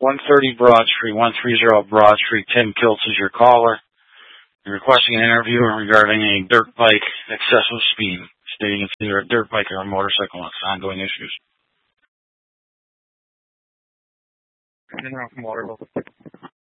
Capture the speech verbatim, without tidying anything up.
one thirty Broad Street, one thirty Broad Street. Tim Kiltz is your caller. You're requesting an interview regarding a dirt bike excessive speed, stating it's either a dirt bike or a motorcycle and ongoing issues. No, motorcycle.